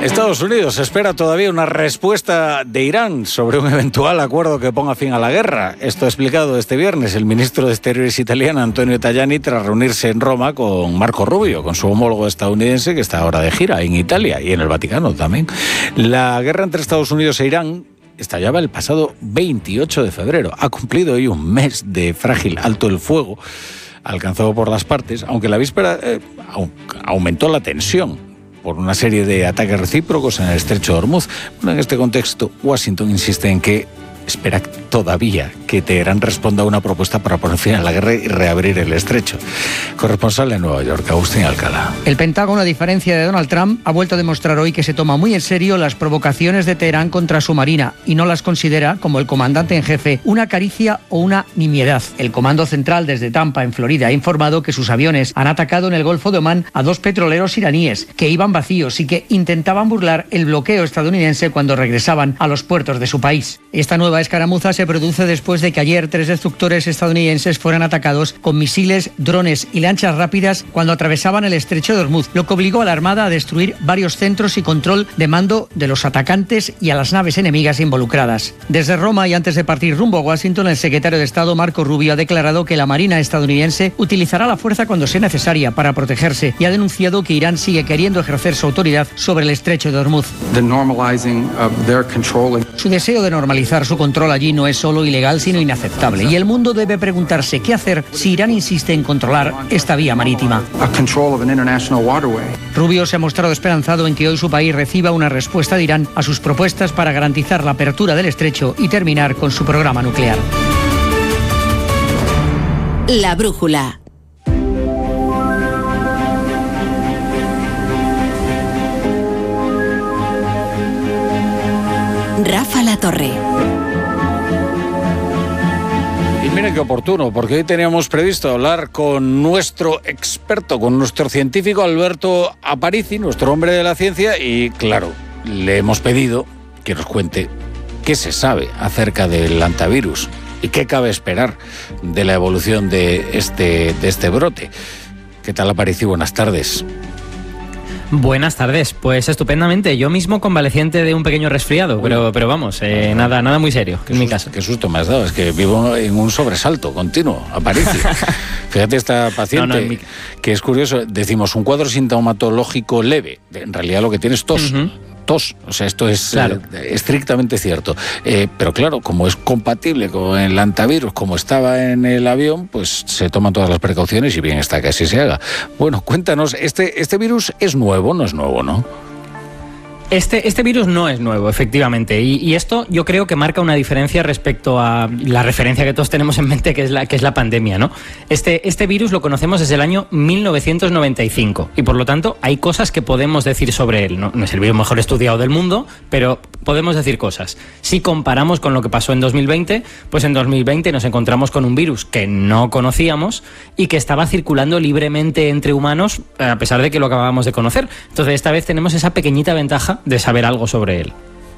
Estados Unidos espera todavía una respuesta de Irán sobre un eventual acuerdo que ponga fin a la guerra. Esto ha explicado este viernes el ministro de Exteriores italiano Antonio Tajani tras reunirse en Roma con Marco Rubio, con su homólogo estadounidense que está ahora de gira en Italia y en el Vaticano también. La guerra entre Estados Unidos e Irán estallaba el pasado 28 de febrero. Ha cumplido hoy un mes de frágil alto el fuego alcanzado por las partes, aunque la víspera aumentó la tensión por una serie de ataques recíprocos en el estrecho de Hormuz. En este contexto, Washington insiste en que espera todavía que Teherán responda a una propuesta para poner fin a la guerra y reabrir el estrecho. Corresponsal en Nueva York, Agustín Alcalá. El Pentágono, a diferencia de Donald Trump, ha vuelto a demostrar hoy que se toma muy en serio las provocaciones de Teherán contra su marina y no las considera, como el comandante en jefe, una caricia o una nimiedad. El Comando Central desde Tampa, en Florida, ha informado que sus aviones han atacado en el Golfo de Omán a 2 petroleros iraníes que iban vacíos y que intentaban burlar el bloqueo estadounidense cuando regresaban a los puertos de su país. Esta nueva escaramuza se produce después de que ayer 3 destructores estadounidenses fueran atacados con misiles, drones y lanchas rápidas cuando atravesaban el estrecho de Hormuz, lo que obligó a la Armada a destruir varios centros y control de mando de los atacantes y a las naves enemigas involucradas. Desde Roma y antes de partir rumbo a Washington, el secretario de Estado Marco Rubio ha declarado que la Marina estadounidense utilizará la fuerza cuando sea necesaria para protegerse y ha denunciado que Irán sigue queriendo ejercer su autoridad sobre el estrecho de Hormuz. Su deseo de normalizar su control allí no es solo ilegal, sino inaceptable. Y el mundo debe preguntarse qué hacer si Irán insiste en controlar esta vía marítima. Rubio se ha mostrado esperanzado en que hoy su país reciba una respuesta de Irán a sus propuestas para garantizar la apertura del estrecho y terminar con su programa nuclear. La brújula. Rafa La Torre. Y miren qué oportuno, porque hoy teníamos previsto hablar con nuestro experto, con nuestro científico Alberto Aparici, nuestro hombre de la ciencia, y claro, le hemos pedido que nos cuente qué se sabe acerca del hantavirus y qué cabe esperar de la evolución de este brote. ¿Qué tal, Aparici? Buenas tardes. Buenas tardes, pues estupendamente. Yo mismo convaleciente de un pequeño resfriado, pero vamos, nada muy serio, en mi caso. Qué susto me has dado, es que vivo en un sobresalto continuo, Aparici. Fíjate, esta paciente, que es curioso, decimos un cuadro sintomatológico leve, en realidad lo que tiene es tos. Tos, o sea, esto es estrictamente cierto. Pero claro, como es compatible con el hantavirus, como estaba en el avión, pues se toman todas las precauciones y bien está que así se haga. Bueno, cuéntanos, este virus es nuevo, no es nuevo, ¿no? Este virus no es nuevo, efectivamente, y esto yo creo que marca una diferencia respecto a la referencia que todos tenemos en mente, que es la pandemia, ¿no? Este virus lo conocemos desde el año 1995 y por lo tanto hay cosas que podemos decir sobre él. No es el virus mejor estudiado del mundo, pero podemos decir cosas. Si comparamos con lo que pasó en 2020, pues en 2020 nos encontramos con un virus que no conocíamos y que estaba circulando libremente entre humanos a pesar de que lo acabábamos de conocer. Entonces esta vez tenemos esa pequeñita ventaja de saber algo sobre él.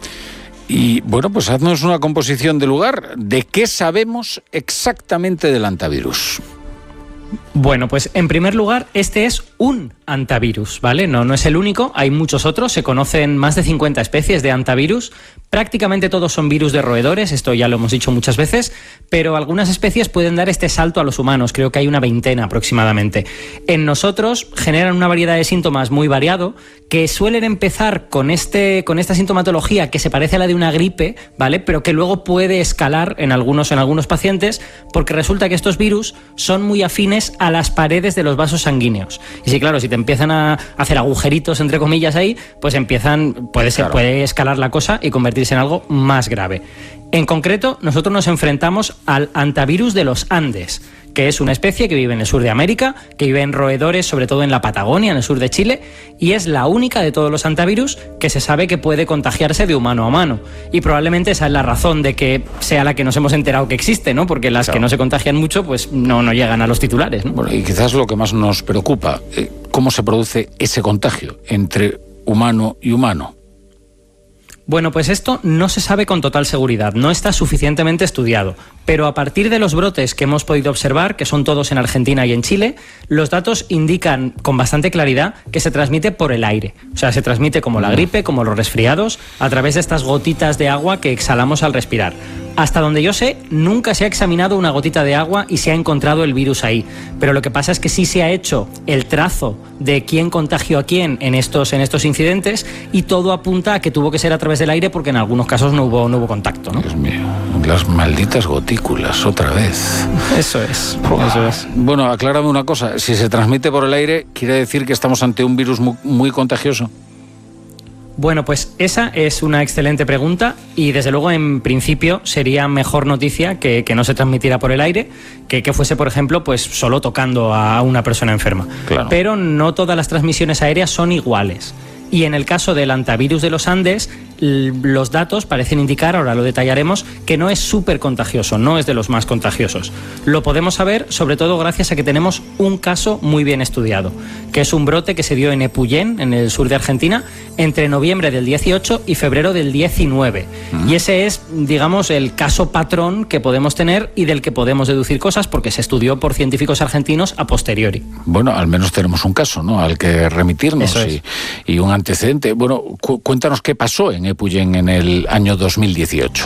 Y bueno, pues haznos una composición de lugar. ¿De qué sabemos exactamente del hantavirus? Bueno, pues en primer lugar, este es un hantavirus, ¿vale? No es el único, hay muchos otros, se conocen más de 50 especies de hantavirus, prácticamente todos son virus de roedores, esto ya lo hemos dicho muchas veces, pero algunas especies pueden dar este salto a los humanos, creo que hay una 20 aproximadamente. En nosotros generan una variedad de síntomas muy variado, que suelen empezar con esta sintomatología que se parece a la de una gripe, ¿vale? Pero que luego puede escalar en algunos pacientes, porque resulta que estos virus son muy afines a las paredes de los vasos sanguíneos. Y sí, claro, si te empiezan a hacer agujeritos, entre comillas, ahí, pues puede escalar la cosa y convertirse en algo más grave. En concreto, nosotros nos enfrentamos al hantavirus de los Andes, que es una especie que vive en el sur de América, que vive en roedores, sobre todo en la Patagonia, en el sur de Chile, y es la única de todos los hantavirus que se sabe que puede contagiarse de humano a humano. Y probablemente esa es la razón de que sea la que nos hemos enterado que existe, ¿no? Porque las que no se contagian mucho, pues no llegan a los titulares, ¿no? Bueno, y quizás lo que más nos preocupa, ¿cómo se produce ese contagio entre humano y humano? Bueno, pues esto no se sabe con total seguridad, no está suficientemente estudiado, pero a partir de los brotes que hemos podido observar, que son todos en Argentina y en Chile, los datos indican con bastante claridad que se transmite por el aire. O sea, se transmite como la gripe, como los resfriados, a través de estas gotitas de agua que exhalamos al respirar. Hasta donde yo sé, nunca se ha examinado una gotita de agua y se ha encontrado el virus ahí. Pero lo que pasa es que sí se ha hecho el trazo de quién contagió a quién en estos incidentes, y todo apunta a que tuvo que ser a través del aire, porque en algunos casos no hubo contacto, ¿no? Dios mío, las malditas gotículas, otra vez. Eso es. Bueno, aclárame una cosa. Si se transmite por el aire, ¿quiere decir que estamos ante un virus muy contagioso? Bueno, pues esa es una excelente pregunta, y desde luego en principio sería mejor noticia que no se transmitiera por el aire, que fuese, por ejemplo, pues solo tocando a una persona enferma. Claro. Pero no todas las transmisiones aéreas son iguales. Y en el caso del antivirus de los Andes, los datos parecen indicar, ahora lo detallaremos, que no es súper contagioso, no es de los más contagiosos. Lo podemos saber sobre todo gracias a que tenemos un caso muy bien estudiado, que es un brote que se dio en Epuyén, en el sur de Argentina, entre noviembre del 18 y febrero del 19. Y ese es, digamos, el caso patrón que podemos tener y del que podemos deducir cosas, porque se estudió por científicos argentinos a posteriori. Bueno, al menos tenemos un caso, ¿no?, al que remitirnos. Eso es. Y un antecedente. Bueno, cuéntanos qué pasó en Epuyén en el año 2018.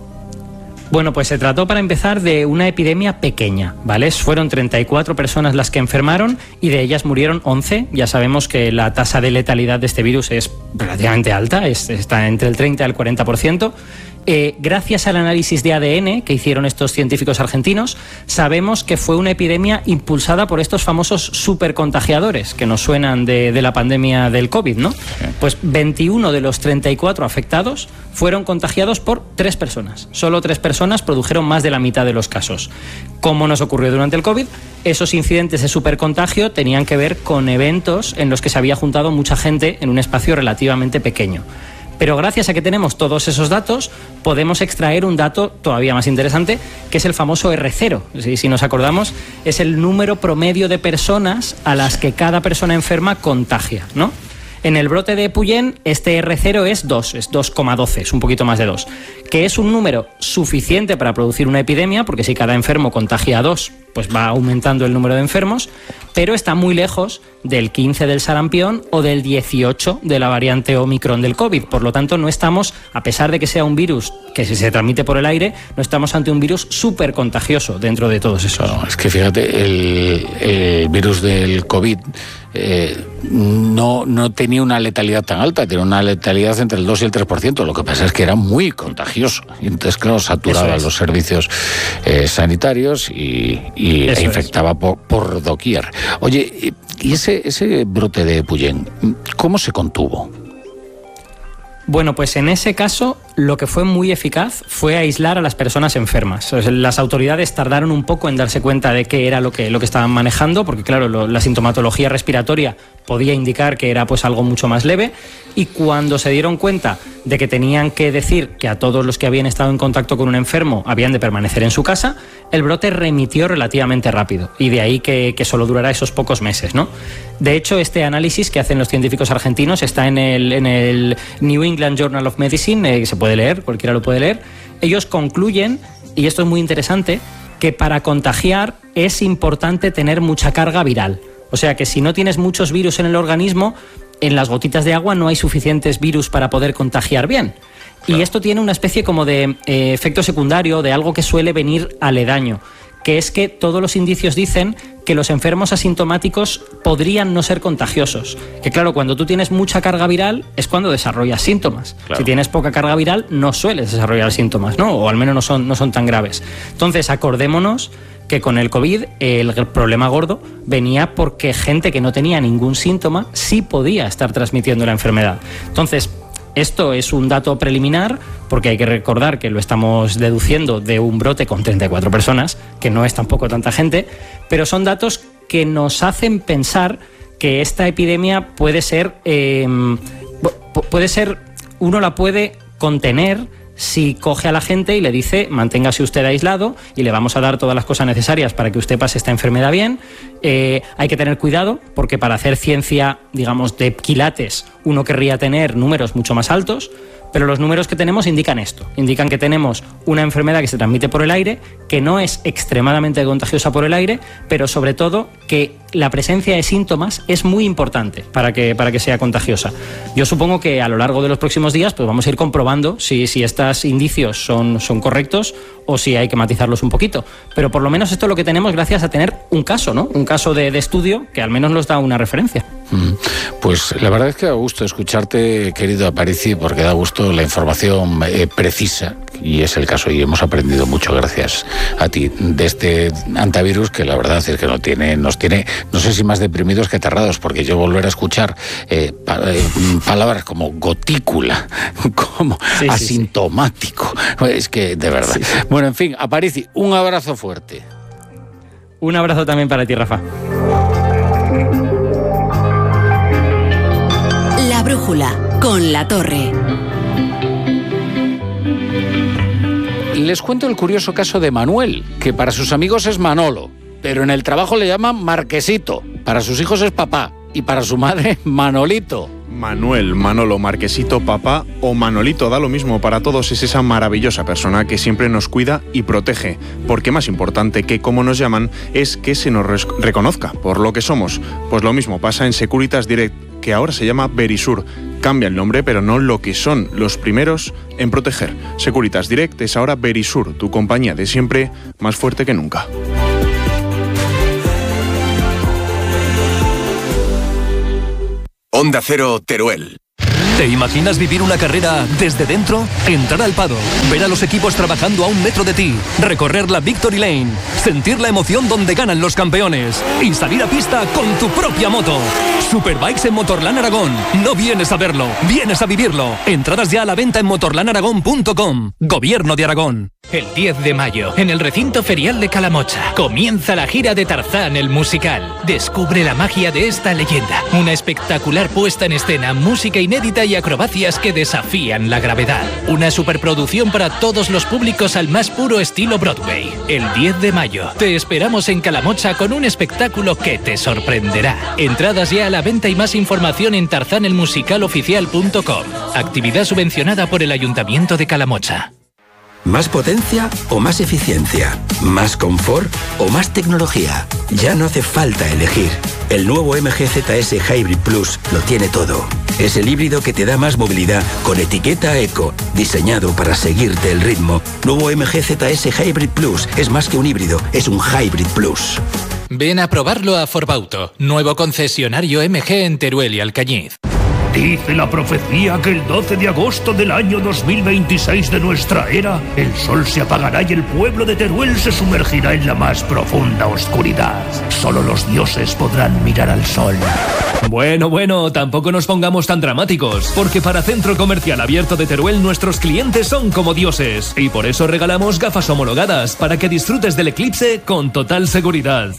Bueno, pues se trató, para empezar, de una epidemia pequeña, ¿vale? Fueron 34 personas las que enfermaron y de ellas murieron 11. Ya sabemos que la tasa de letalidad de este virus es relativamente alta, está entre el 30 y el 40%. Gracias al análisis de ADN que hicieron estos científicos argentinos, sabemos que fue una epidemia impulsada por estos famosos supercontagiadores que nos suenan de la pandemia del COVID, ¿no? Sí. Pues 21 de los 34 afectados fueron contagiados por 3 personas. Solo 3 personas produjeron más de la mitad de los casos. Como nos ocurrió durante el COVID, esos incidentes de supercontagio tenían que ver con eventos en los que se había juntado mucha gente en un espacio relativamente pequeño. Pero gracias a que tenemos todos esos datos, podemos extraer un dato todavía más interesante, que es el famoso R0. Si nos acordamos, es el número promedio de personas a las que cada persona enferma contagia, ¿no? En el brote de Epuyén, este R0 es 2, es 2,12, es un poquito más de 2, que es un número suficiente para producir una epidemia, porque si cada enfermo contagia a 2, pues va aumentando el número de enfermos, pero está muy lejos del 15 del sarampión o del 18 de la variante Omicron del COVID. Por lo tanto, no estamos, a pesar de que sea un virus que se transmite por el aire, no estamos ante un virus súper contagioso dentro de todos esos. Claro, es que fíjate, el virus del COVID no tenía una letalidad tan alta, tenía una letalidad entre el 2 y el 3%. Lo que pasa es que era muy contagioso. Y entonces, claro, saturaba los servicios sanitarios e infectaba por doquier. Oye, ¿y ese brote de Epuyén, cómo se contuvo? Bueno, pues en ese caso lo que fue muy eficaz fue aislar a las personas enfermas. Las autoridades tardaron un poco en darse cuenta de qué era lo que estaban manejando, porque claro, la sintomatología respiratoria podía indicar que era pues algo mucho más leve, y cuando se dieron cuenta de que tenían que decir que a todos los que habían estado en contacto con un enfermo habían de permanecer en su casa, el brote remitió relativamente rápido, y de ahí que solo durará esos pocos meses, ¿no? De hecho, este análisis que hacen los científicos argentinos está en el New England Journal of Medicine, que se puede leer, cualquiera lo puede leer. Ellos concluyen, y esto es muy interesante, que para contagiar es importante tener mucha carga viral. O sea que si no tienes muchos virus en el organismo, en las gotitas de agua no hay suficientes virus para poder contagiar bien. Claro. Y esto tiene una especie como de efecto secundario, de algo que suele venir aledaño, que es que todos los indicios dicen que los enfermos asintomáticos podrían no ser contagiosos. Que claro, cuando tú tienes mucha carga viral es cuando desarrollas síntomas. Claro. Si tienes poca carga viral no sueles desarrollar síntomas, ¿no? O al menos no son tan graves. Entonces, acordémonos que con el COVID el problema gordo venía porque gente que no tenía ningún síntoma sí podía estar transmitiendo la enfermedad. Entonces, esto es un dato preliminar, porque hay que recordar que lo estamos deduciendo de un brote con 34 personas, que no es tampoco tanta gente, pero son datos que nos hacen pensar que esta epidemia puede ser, uno la puede contener si coge a la gente y le dice manténgase usted aislado y le vamos a dar todas las cosas necesarias para que usted pase esta enfermedad bien. Hay que tener cuidado porque para hacer ciencia, digamos, de quilates uno querría tener números mucho más altos, pero los números que tenemos indican esto, indican que tenemos una enfermedad que se transmite por el aire, que no es extremadamente contagiosa por el aire, pero sobre todo que la presencia de síntomas es muy importante para que sea contagiosa. Yo supongo que a lo largo de los próximos días pues vamos a ir comprobando si estos indicios son correctos o si hay que matizarlos un poquito, pero por lo menos esto es lo que tenemos gracias a tener un caso, ¿no? Un caso de estudio que al menos nos da una referencia. Pues la verdad es que da gusto escucharte, querido Aparici, porque da gusto la información precisa, y es el caso, y hemos aprendido mucho gracias a ti de este antivirus, que la verdad es que nos tiene, no sé si más deprimidos que aterrados, porque yo volver a escuchar palabras como gotícula, como asintomático, es que de verdad. Sí. Bueno, en fin, Aparici, un abrazo fuerte. Un abrazo también para ti, Rafa. La Brújula, con La Torre. Les cuento el curioso caso de Manuel, que para sus amigos es Manolo, pero en el trabajo le llaman Marquesito, para sus hijos es papá y para su madre Manolito. Manuel, Manolo, Marquesito, papá o Manolito, da lo mismo para todos, es esa maravillosa persona que siempre nos cuida y protege, porque más importante que cómo nos llaman es que se nos reconozca por lo que somos. Pues lo mismo pasa en Securitas Direct, que ahora se llama Verisur. Cambia el nombre, pero no lo que son los primeros en proteger. Securitas Direct es ahora Verisur, tu compañía de siempre, más fuerte que nunca. Onda Cero, Teruel. ¿Te imaginas vivir una carrera desde dentro? Entrar al paddock, ver a los equipos trabajando a 1 metro de ti, recorrer la Victory Lane, sentir la emoción donde ganan los campeones y salir a pista con tu propia moto. Superbikes en Motorland Aragón. No vienes a verlo, vienes a vivirlo. Entradas ya a la venta en motorlandaragón.com. Gobierno de Aragón. El 10 de mayo, en el recinto ferial de Calamocha, comienza la gira de Tarzán el musical. Descubre la magia de esta leyenda. Una espectacular puesta en escena, música inédita y acrobacias que desafían la gravedad. Una superproducción para todos los públicos al más puro estilo Broadway. El 10 de mayo, te esperamos en Calamocha con un espectáculo que te sorprenderá. Entradas ya a la venta y más información en tarzanelmusicaloficial.com. Actividad subvencionada por el Ayuntamiento de Calamocha. ¿Más potencia o más eficiencia? ¿Más confort o más tecnología? Ya no hace falta elegir. El nuevo MG ZS Hybrid Plus lo tiene todo. Es el híbrido que te da más movilidad con etiqueta eco, diseñado para seguirte el ritmo. Nuevo MG ZS Hybrid Plus es más que un híbrido, es un Hybrid Plus. Ven a probarlo a Forbauto, nuevo concesionario MG en Teruel y Alcañiz. Dice la profecía que el 12 de agosto del año 2026 de nuestra era, el sol se apagará y el pueblo de Teruel se sumergirá en la más profunda oscuridad. Solo los dioses podrán mirar al sol. Bueno, tampoco nos pongamos tan dramáticos, porque para Centro Comercial Abierto de Teruel nuestros clientes son como dioses, y por eso regalamos gafas homologadas para que disfrutes del eclipse con total seguridad.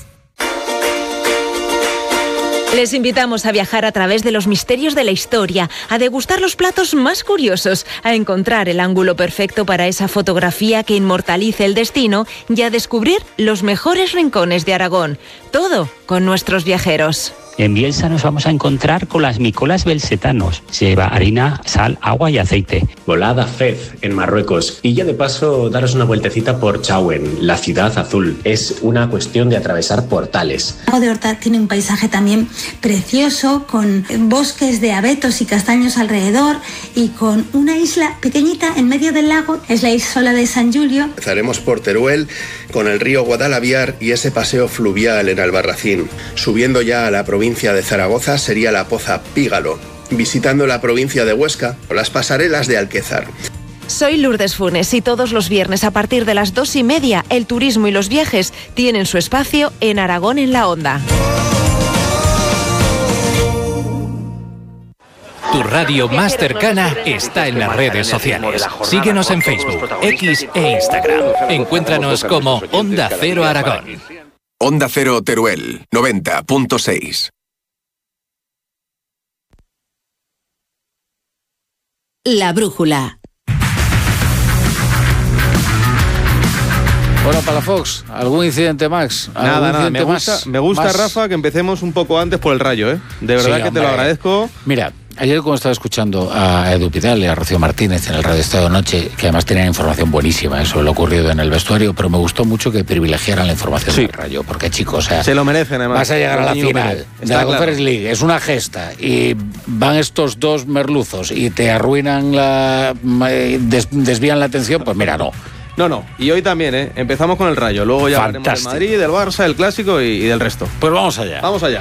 Les invitamos a viajar a través de los misterios de la historia, a degustar los platos más curiosos, a encontrar el ángulo perfecto para esa fotografía que inmortalice el destino y a descubrir los mejores rincones de Aragón. Todo con nuestros viajeros. En Bielsa nos vamos a encontrar con las micolas belsetanos. Se lleva harina, sal, agua y aceite. Volada Fez, en Marruecos. Y ya de paso, daros una vueltecita por Chauen, la ciudad azul. Es una cuestión de atravesar portales. El lago de Horta tiene un paisaje también precioso, con bosques de abetos y castaños alrededor y con una isla pequeñita en medio del lago. Es la isla de San Julio. Empezaremos por Teruel, con el río Guadalaviar y ese paseo fluvial en Albarracín. Subiendo ya a la provincia de Zaragoza sería la Poza Pígalo, visitando la provincia de Huesca o las pasarelas de Alquézar. Soy Lourdes Funes y todos los viernes a partir de las 2:30 el turismo y los viajes tienen su espacio en Aragón en la Onda. Tu radio más cercana está en las redes sociales. Síguenos en Facebook, X e Instagram. Encuéntranos como Onda Cero Aragón. Onda Cero Teruel, 90.6. La Brújula. Hola, Palafox. ¿Algún incidente, Max? Nada. Me gusta, Rafa, que empecemos un poco antes por el Rayo, ¿eh? De verdad, sí, que te lo agradezco. Mira, Ayer cuando estaba escuchando a Edu Pidal y a Rocío Martínez en el Radio Estado de Noche, que además tenían información buenísima sobre lo ocurrido en el vestuario, pero me gustó mucho que privilegiaran la información del Rayo, porque chicos, o sea, se lo merecen además. Vas a llegar a la final de la Conference League, es una gesta, y van estos dos merluzos y te arruinan desvían la atención, pues mira, no. No, y hoy también, empezamos con el Rayo, luego ya hablaremos del Madrid, del Barça, del Clásico y del resto. Pues vamos allá. Vamos allá.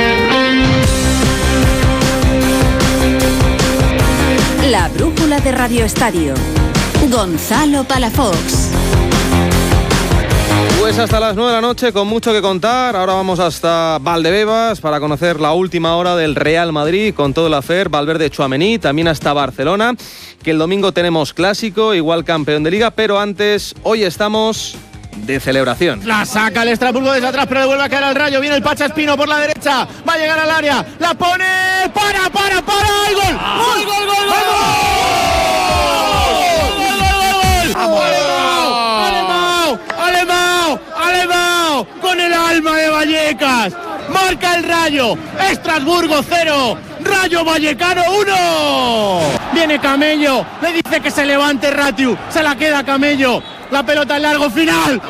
La brújula de Radio Estadio. Gonzalo Palafox. Pues hasta las 9 de la noche con mucho que contar. Ahora vamos hasta Valdebebas para conocer la última hora del Real Madrid con todo el afer. Valverde, Tchouaméni, también hasta Barcelona, que el domingo tenemos Clásico, igual campeón de Liga, pero antes, hoy estamos de celebración. La saca el Estrasburgo desde atrás, pero devuelve a caer al Rayo. Viene el Pacha Espino por la derecha, va a llegar al área, la pone, para, ¡y gol! ¡Alemão! Con el alma de Vallecas. Marca el Rayo. Estrasburgo 0. Rayo Vallecano 1. Viene Camello. Le dice que se levante Ratiu. Se la queda Camello. La pelota en largo. Final.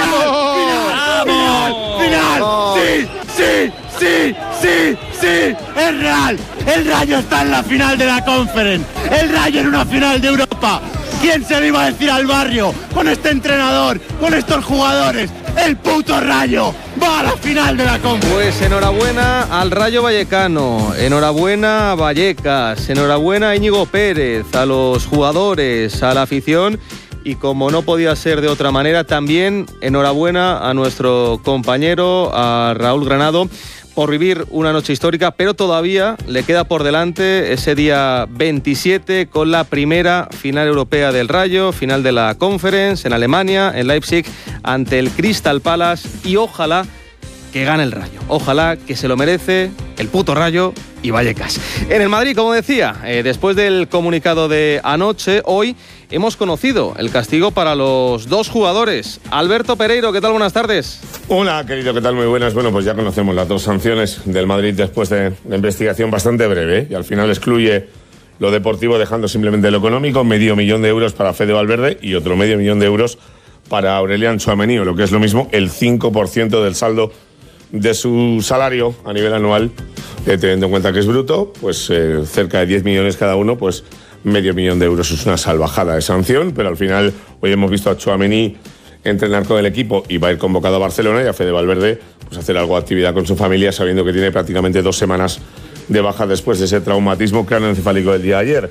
Sí. Es real. El Rayo está en la final de la Conference. El Rayo en una final de Europa. ¿Quién se lo iba a decir al barrio? Con este entrenador, con estos jugadores, el puto Rayo va a la final de la Conference. Pues enhorabuena al Rayo Vallecano, enhorabuena a Vallecas, enhorabuena a Íñigo Pérez, a los jugadores, a la afición y como no podía ser de otra manera, también enhorabuena a nuestro compañero, a Raúl Granado, por vivir una noche histórica, pero todavía le queda por delante ese día 27 con la primera final europea del Rayo, final de la Conference en Alemania, en Leipzig, ante el Crystal Palace y ojalá que gane el Rayo, ojalá que se lo merece el puto Rayo y Vallecas. En el Madrid, como decía, después del comunicado de anoche, hoy hemos conocido el castigo para los dos jugadores. Alberto Pereiro, ¿qué tal? Buenas tardes. Hola, querido, ¿qué tal? Muy buenas. Bueno, pues ya conocemos las dos sanciones del Madrid después de una investigación bastante breve y al final excluye lo deportivo dejando simplemente lo económico, $500,000 de euros para Fede Valverde y otro $500,000 de euros para Aurelian Tchouaméni, o lo que es lo mismo, el 5% del saldo de su salario a nivel anual, teniendo en cuenta que es bruto, pues cerca de 10 millones cada uno, pues $500,000 de euros es una salvajada de sanción, pero al final hoy hemos visto a Tchouaméni entrenar con el equipo y va a ir convocado a Barcelona y a Fede Valverde pues hacer algo de actividad con su familia, sabiendo que tiene prácticamente 2 semanas de baja después de ese traumatismo craneoencefálico del día de ayer.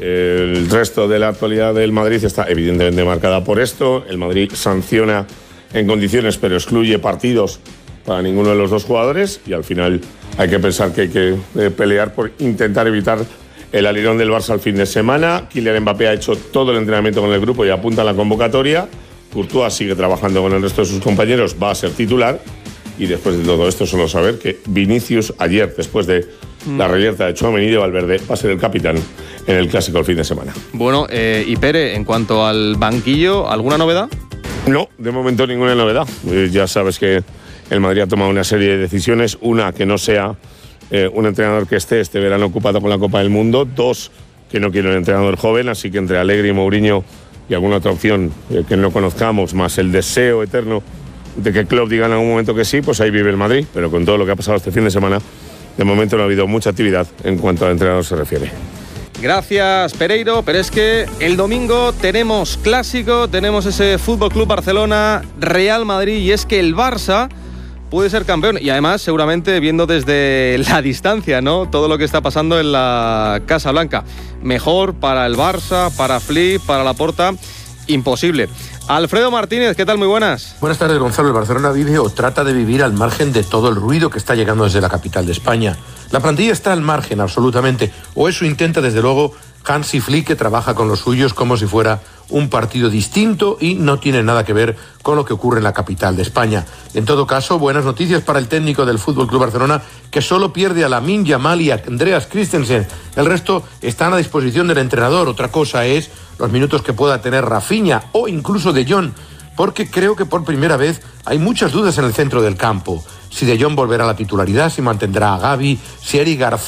El resto de la actualidad del Madrid está evidentemente marcada por esto. El Madrid sanciona en condiciones pero excluye partidos para ninguno de los dos jugadores y al final hay que pensar que hay que pelear por intentar evitar el alirón del Barça al fin de semana. Kylian Mbappé ha hecho todo el entrenamiento con el grupo y apunta a la convocatoria. Courtois sigue trabajando con el resto de sus compañeros, va a ser titular. Y después de todo esto, solo saber que Vinicius ayer, después de la reyerta de Tchouaméni y de Valverde, va a ser el capitán en el Clásico el fin de semana. Bueno, y Pere, en cuanto al banquillo, ¿alguna novedad? No, de momento ninguna novedad. Ya sabes que el Madrid ha tomado una serie de decisiones. Una, que no sea un entrenador que esté este verano ocupado con la Copa del Mundo. 2, que no quiere un entrenador joven. Así que entre Allegri y Mourinho y alguna otra opción que no conozcamos, más el deseo eterno de que Klopp diga en algún momento que sí, pues ahí vive el Madrid. Pero con todo lo que ha pasado este fin de semana, de momento no ha habido mucha actividad en cuanto al entrenador se refiere. Gracias, Pereiro, pero es que el domingo tenemos Clásico, tenemos ese Fútbol Club Barcelona, Real Madrid, y es que el Barça puede ser campeón y además seguramente viendo desde la distancia, ¿no?, todo lo que está pasando en la Casa Blanca. Mejor para el Barça, para Flick, para Laporta, imposible. Alfredo Martínez, ¿qué tal? Muy buenas. Buenas tardes, Gonzalo. El Barcelona vive o trata de vivir al margen de todo el ruido que está llegando desde la capital de España. La plantilla está al margen, absolutamente. O eso intenta, desde luego, Hansi Flick, que trabaja con los suyos como si fuera un partido distinto y no tiene nada que ver con lo que ocurre en la capital de España. En todo caso, buenas noticias para el técnico del FC Barcelona, que solo pierde a Lamine Yamal y a Andreas Christensen. El resto están a disposición del entrenador. Otra cosa es los minutos que pueda tener Rafinha o incluso De Jong, porque creo que por primera vez hay muchas dudas en el centro del campo. Si De Jong volverá a la titularidad, si mantendrá a Gavi, si Eric García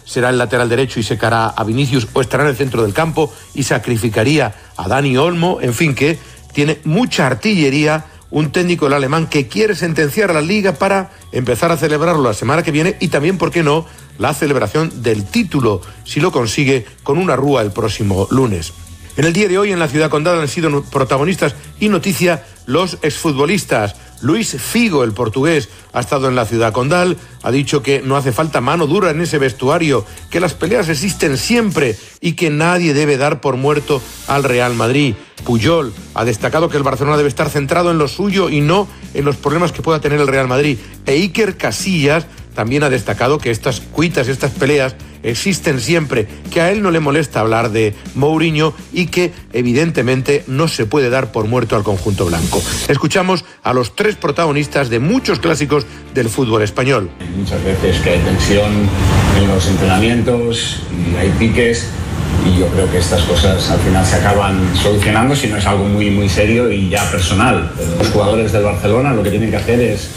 será el lateral derecho y secará a Vinicius, o estará en el centro del campo y sacrificaría a Dani Olmo. En fin, que tiene mucha artillería un técnico, el alemán, que quiere sentenciar a la Liga para empezar a celebrarlo la semana que viene, y también, ¿por qué no?, la celebración del título, si lo consigue, con una rúa el próximo lunes. En el día de hoy, en la Ciudad Condal, han sido protagonistas y noticia los exfutbolistas. Luis Figo, el portugués, ha estado en la Ciudad Condal, ha dicho que no hace falta mano dura en ese vestuario, que las peleas existen siempre y que nadie debe dar por muerto al Real Madrid. Puyol ha destacado que el Barcelona debe estar centrado en lo suyo y no en los problemas que pueda tener el Real Madrid. E Iker Casillas también ha destacado que estas cuitas, estas peleas, existen siempre, que a él no le molesta hablar de Mourinho y que evidentemente no se puede dar por muerto al conjunto blanco. Escuchamos a los tres protagonistas de muchos clásicos del fútbol español. Muchas veces que hay tensión en los entrenamientos y hay piques, y yo creo que estas cosas al final se acaban solucionando si no es algo muy, muy serio y ya personal. Los jugadores del Barcelona lo que tienen que hacer es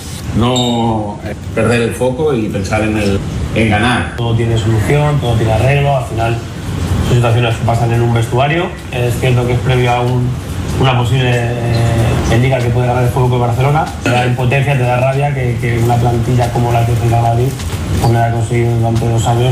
no perder el foco y pensar en ganar. Todo tiene solución, todo tiene arreglo, al final son situaciones que pasan en un vestuario. Es cierto que es previo a una posible liga que puede ganar el Fútbol Club Barcelona. Te da impotencia, te da rabia que una plantilla como la que tiene el Madrid pues no haya conseguido durante 2 años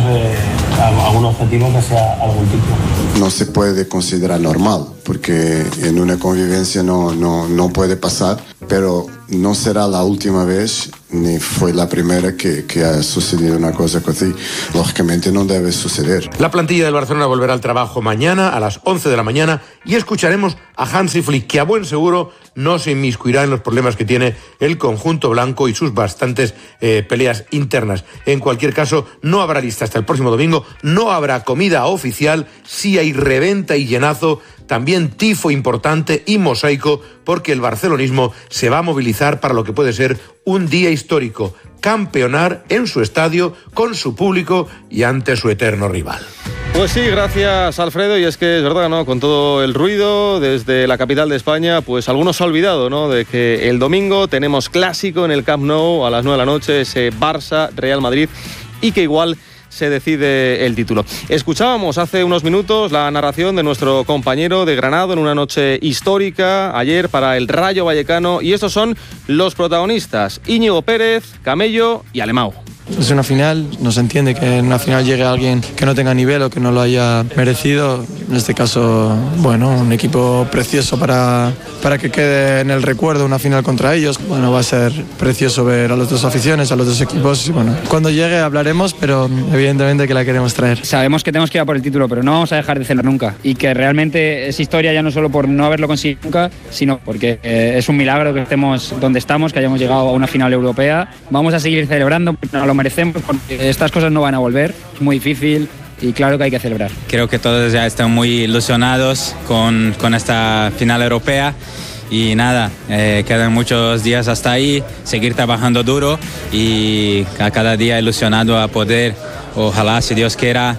algún objetivo que sea algún título. No se puede considerar normal, porque en una convivencia no puede pasar, pero no será la última vez ni fue la primera que ha sucedido una cosa así. Lógicamente no debe suceder. La plantilla del Barcelona volverá al trabajo mañana a las 11 de la mañana y escucharemos a Hansi Flick, que a buen seguro no se inmiscuirá en los problemas que tiene el conjunto blanco y sus bastantes peleas internas. En cualquier caso, no habrá lista hasta el próximo domingo, no habrá comida oficial, sí hay reventa y llenazo, también tifo importante y mosaico, porque el barcelonismo se va a movilizar para lo que puede ser un día histórico: campeonar en su estadio, con su público y ante su eterno rival. Pues sí, gracias Alfredo, y es que es verdad, ¿no? Con todo el ruido desde la capital de España, pues algunos se ha olvidado, ¿no?, de que el domingo tenemos clásico en el Camp Nou a las 9 de la noche, ese Barça-Real Madrid, y que igual se decide el título. Escuchábamos hace unos minutos la narración de nuestro compañero de Granado en una noche histórica ayer para el Rayo Vallecano, y estos son los protagonistas: Íñigo Pérez, Camello y Alemão. Es una final, no se entiende que en una final llegue alguien que no tenga nivel o que no lo haya merecido. En este caso, bueno, un equipo precioso para que quede en el recuerdo una final contra ellos. Bueno, va a ser precioso ver a las dos aficiones, a los dos equipos. Y bueno, cuando llegue hablaremos, pero evidentemente que la queremos traer. Sabemos que tenemos que ir a por el título, pero no vamos a dejar de celebrar nunca. Y que realmente es historia ya no solo por no haberlo conseguido nunca, sino porque es un milagro que estemos donde estamos, que hayamos llegado a una final europea. Vamos a seguir celebrando, porque nos lo merecemos, porque estas cosas no van a volver. Es muy difícil y claro que hay que celebrar. Creo que todos ya están muy ilusionados con esta final europea. Y nada, quedan muchos días hasta ahí, seguir trabajando duro y a cada día ilusionado a poder, ojalá, si Dios quiera,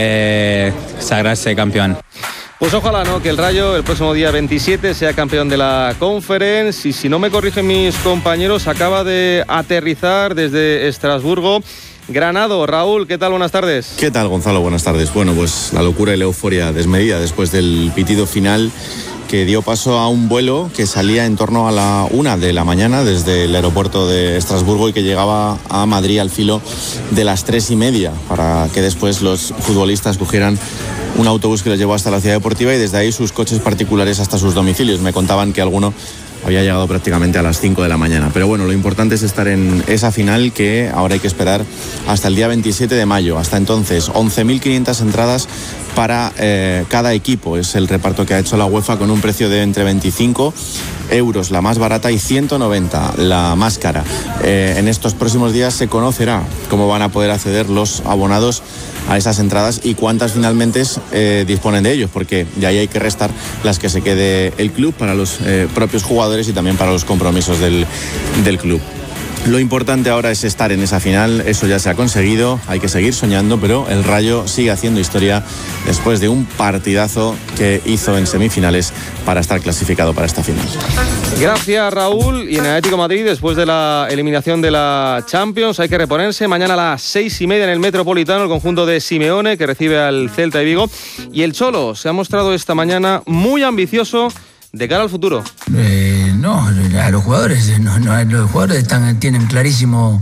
sagrarse campeón. Pues ojalá, ¿no?, que el Rayo el próximo día 27 sea campeón de la Conference. Y si no me corrigen mis compañeros, acaba de aterrizar desde Estrasburgo Granado. Raúl, ¿qué tal? Buenas tardes. ¿Qué tal, Gonzalo? Buenas tardes. Bueno, pues la locura y la euforia desmedida después del pitido final, que dio paso a un vuelo que salía en torno a la 1 de la mañana desde el aeropuerto de Estrasburgo y que llegaba a Madrid al filo de las 3:30, para que después los futbolistas cogieran un autobús que los llevó hasta la ciudad deportiva y desde ahí sus coches particulares hasta sus domicilios. Me contaban que alguno había llegado prácticamente a las 5 de la mañana. Pero bueno, lo importante es estar en esa final, que ahora hay que esperar hasta el día 27 de mayo. Hasta entonces, 11.500 entradas para cada equipo. Es el reparto que ha hecho la UEFA, con un precio de entre 25 euros la más barata y 190 la más cara. En estos próximos días se conocerá cómo van a poder acceder los abonados a esas entradas y cuántas finalmente disponen de ellos, porque de ahí hay que restar las que se quede el club para los propios jugadores y también para los compromisos del club. Lo importante ahora es estar en esa final, eso ya se ha conseguido, hay que seguir soñando, pero el Rayo sigue haciendo historia después de un partidazo que hizo en semifinales para estar clasificado para esta final. Gracias, Raúl. Y en el Atlético de Madrid, después de la eliminación de la Champions, hay que reponerse. Mañana a las 6:30 en el Metropolitano, el conjunto de Simeone, que recibe al Celta de Vigo. Y el Cholo se ha mostrado esta mañana muy ambicioso de cara al futuro. No, a los jugadores, los jugadores tienen clarísimo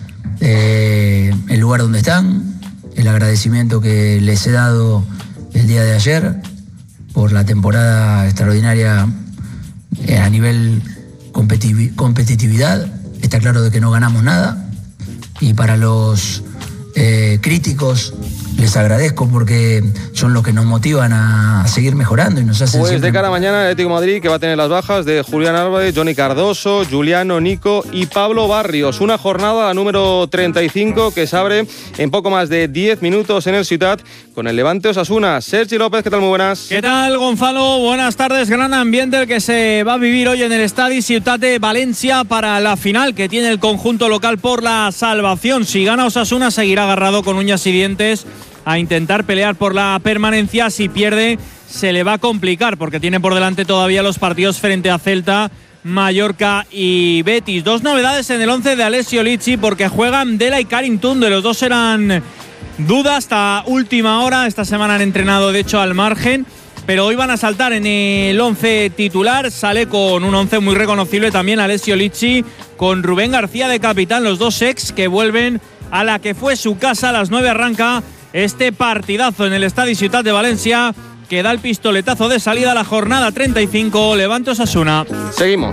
el lugar donde están, el agradecimiento que les he dado el día de ayer por la temporada extraordinaria a nivel competitividad. Está claro de que no ganamos nada, y para los críticos les agradezco porque son los que nos motivan a seguir mejorando y nos hacen Pues siempre... de cara a mañana el Atlético de Madrid, que va a tener las bajas de Julián Álvarez, Johnny Cardoso, Juliano, Nico y Pablo Barrios. Una jornada, la número 35, que se abre en poco más de 10 minutos en el Ciutat con el Levante Osasuna. Sergi López, ¿qué tal? Muy buenas. ¿Qué tal, Gonzalo? Buenas tardes. Gran ambiente el que se va a vivir hoy en el Estadi Ciutat de Valencia para la final que tiene el conjunto local por la salvación. Si gana Osasuna, seguirá agarrado con uñas y dientes a intentar pelear por la permanencia. Si pierde, se le va a complicar porque tiene por delante todavía los partidos frente a Celta, Mallorca y Betis. Dos novedades en el 11 de Alessio Licci, porque juegan Dela y Karim Tunde. Los dos eran duda hasta última hora. Esta semana han entrenado de hecho al margen, pero hoy van a saltar en el 11 titular. Sale con un 11 muy reconocible también Alessio Licci, con Rubén García de capitán, los dos ex que vuelven a la que fue su casa. A las 9 arranca este partidazo en el Estadi Ciutat de Valencia, que da el pistoletazo de salida a la jornada 35, Levante Osasuna. Seguimos.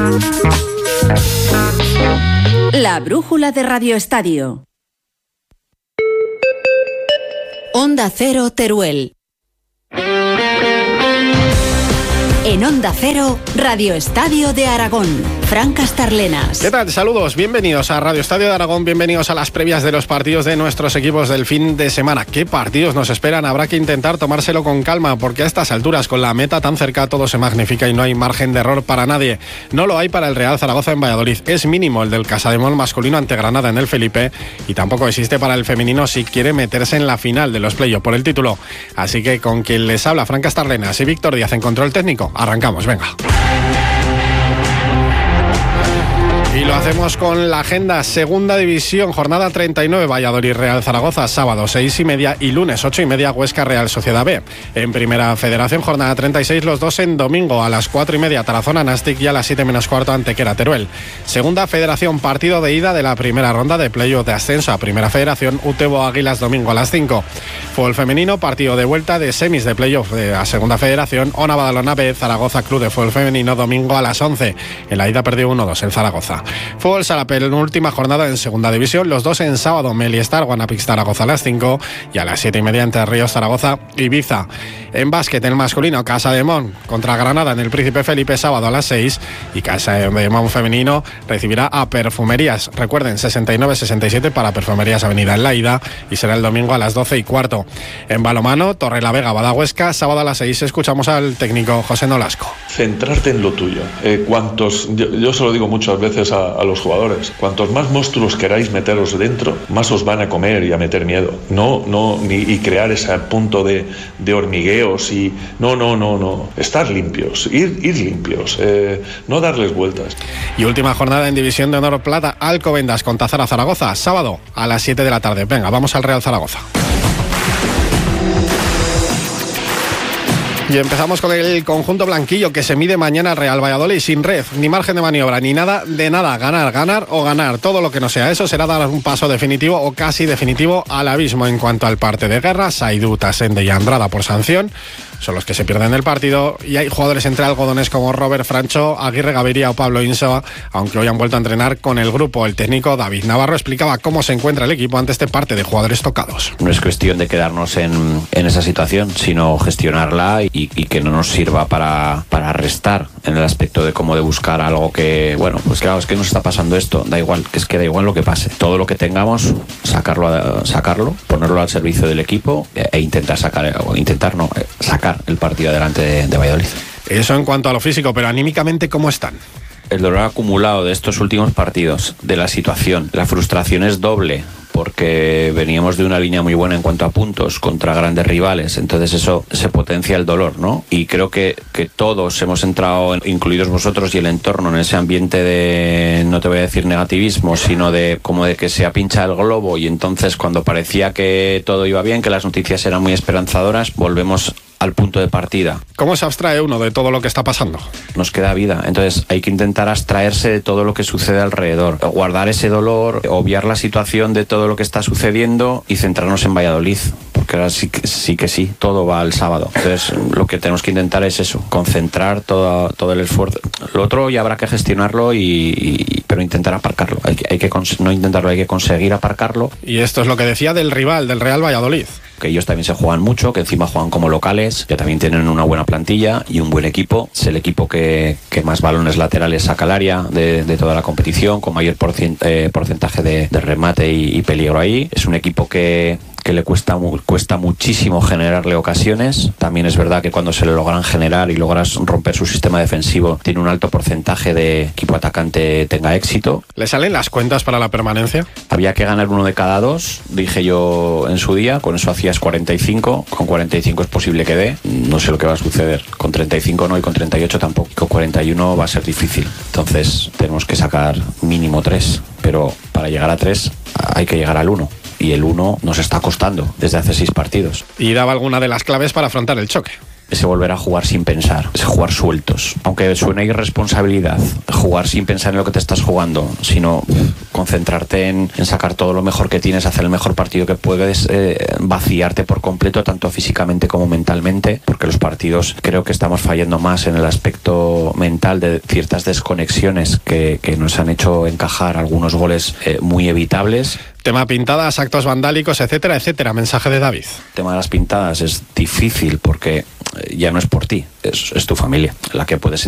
La brújula de Radio Estadio. Onda Cero Teruel. En Onda Cero, Radio Estadio de Aragón. Fran Castarlenas. ¿Qué tal? Saludos, bienvenidos a Radio Estadio de Aragón, bienvenidos a las previas de los partidos de nuestros equipos del fin de semana. ¿Qué partidos nos esperan? Habrá que intentar tomárselo con calma, porque a estas alturas, con la meta tan cerca, todo se magnifica y no hay margen de error para nadie. No lo hay para el Real Zaragoza en Valladolid. Es mínimo el del Casademón masculino ante Granada en el Felipe, y tampoco existe para el femenino si quiere meterse en la final de los playoffs por el título. Así que con quien les habla, Fran Castarlenas y Víctor Díaz en control técnico, arrancamos, venga. Y lo hacemos con la agenda. Segunda División, jornada 39, Valladolid Real Zaragoza, sábado 6:30 y lunes 8:30, Huesca Real Sociedad B. En Primera Federación, jornada 36, los dos en domingo a las 4:30, Tarazona Nastic, y a las 7:15 Antequera Teruel. Segunda Federación, partido de ida de la primera ronda de playoff de ascenso a Primera Federación, Utebo Águilas, domingo a las 5. Fútbol femenino, partido de vuelta de semis de playoff a Segunda Federación, Ona Badalona B, Zaragoza Club de Fútbol Femenino, domingo a las 11. En la ida perdió 1-2 el Zaragoza. Fútbol sala, penúltima jornada en Segunda División, los dos en sábado, Meliestar, Guanapix Zaragoza a las 5 y a las 7:30 Entre Ríos Zaragoza, Ibiza. En básquet, el masculino, Casademón contra Granada en el Príncipe Felipe, sábado a las 6, y Casademón femenino recibirá a Perfumerías. Recuerden, 69-67 para Perfumerías Avenida en la ida, y será el domingo a las 12:15. En balonmano, Torrelavega Badahuesca, sábado a las 6, escuchamos al técnico José Nolasco. Centrarte en lo tuyo. Yo se lo digo muchas veces a los jugadores, cuantos más monstruos queráis meteros dentro, más os van a comer y a meter miedo. Y crear ese punto de hormigueos y no. Estar limpios, ir limpios, no darles vueltas. Y última jornada en División de Honor Plata, Alcobendas con Tazara Zaragoza, sábado a las 7 de la tarde. Venga, vamos al Real Zaragoza. Y empezamos con el conjunto blanquillo, que se mide mañana al Real Valladolid sin red, ni margen de maniobra, ni nada de nada. Ganar o ganar. Todo lo que no sea eso será dar un paso definitivo o casi definitivo al abismo. En cuanto al parte de guerra, Saidú, Tasende y Andrada por sanción son los que se pierden el partido, y hay jugadores entre algodones como Robert Francho, Aguirre Gaviria o Pablo Insua, aunque hoy han vuelto a entrenar con el grupo. El técnico David Navarro explicaba cómo se encuentra el equipo ante este parte de jugadores tocados. No es cuestión de quedarnos en esa situación, sino gestionarla y que no nos sirva para restar en el aspecto de cómo de buscar algo que, bueno, pues claro, es que nos está pasando esto, da igual lo que pase. Todo lo que tengamos, sacarlo, ponerlo al servicio del equipo e intentar sacar el partido adelante de Valladolid. Eso en cuanto a lo físico, pero anímicamente, ¿cómo están? El dolor acumulado de estos últimos partidos, de la situación, la frustración es doble, porque veníamos de una línea muy buena en cuanto a puntos contra grandes rivales, entonces eso se potencia el dolor, ¿no? Y creo que todos hemos entrado, incluidos vosotros y el entorno, en ese ambiente de, no te voy a decir negativismo, sino de como de que se ha pinchado el globo, y entonces cuando parecía que todo iba bien, que las noticias eran muy esperanzadoras, volvemos al punto de partida. ¿Cómo se abstrae uno de todo lo que está pasando? Nos queda vida, entonces hay que intentar abstraerse de todo lo que sucede alrededor, guardar ese dolor, obviar la situación de todo lo que está sucediendo y centrarnos en Valladolid, porque ahora sí que sí, todo va al sábado. Entonces lo que tenemos que intentar es eso, concentrar todo el esfuerzo. Lo otro ya habrá que gestionarlo, pero intentar aparcarlo. Hay que no intentarlo, hay que conseguir aparcarlo. Y esto es lo que decía del rival, del Real Valladolid. Que ellos también se juegan mucho, que encima juegan como locales, que también tienen una buena plantilla y un buen equipo. Es el equipo que más balones laterales saca al área de toda la competición, con mayor porcentaje de remate y peligro ahí. Es un equipo que le cuesta muchísimo generarle ocasiones. También es verdad que cuando se le logran generar y logras romper su sistema defensivo, tiene un alto porcentaje de equipo atacante tenga éxito. ¿Le salen las cuentas para la permanencia? Había que ganar 1 de cada 2, dije yo en su día, con eso hacías 45, con 45 es posible que dé, no sé lo que va a suceder, con 35 no y con 38 tampoco, con 41 va a ser difícil, entonces tenemos que sacar mínimo 3, pero para llegar a 3 hay que llegar al 1. Y el 1 nos está costando desde hace 6 partidos. Y daba alguna de las claves para afrontar el choque. Ese volver a jugar sin pensar, ese jugar sueltos. Aunque suene irresponsabilidad, jugar sin pensar en lo que te estás jugando, sino concentrarte en sacar todo lo mejor que tienes, hacer el mejor partido que puedes, vaciarte por completo, tanto físicamente como mentalmente, porque los partidos creo que estamos fallando más en el aspecto mental de ciertas desconexiones que nos han hecho encajar algunos goles muy evitables. Tema pintadas, actos vandálicos, etcétera, etcétera. Mensaje de David. El tema de las pintadas es difícil porque ya no es por ti, es tu familia la que puedes